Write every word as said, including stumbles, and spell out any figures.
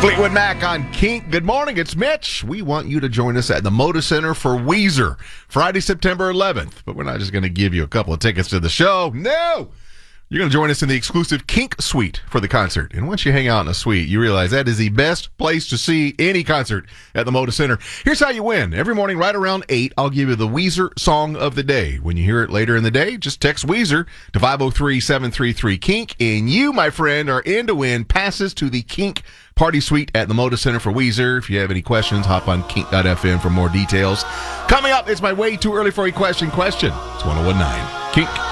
Fleetwood Mac on Kink. Good morning, it's Mitch. We want you to join us at the Moda Center for Weezer, Friday, September eleventh. But we're not just going to give you a couple of tickets to the show. No! You're going to join us in the exclusive Kink Suite for the concert. And once you hang out in a suite, you realize that is the best place to see any concert at the Moda Center. Here's how you win. Every morning right around eight, I'll give you the Weezer Song of the Day. When you hear it later in the day, just text Weezer to five oh three, seven three three, KINK. And you, my friend, are in to win passes to the Kink Party Suite at the Moda Center for Weezer. If you have any questions, hop on kink dot f m for more details. Coming up, it's my way too early for a question question. It's one oh one nine. Kink.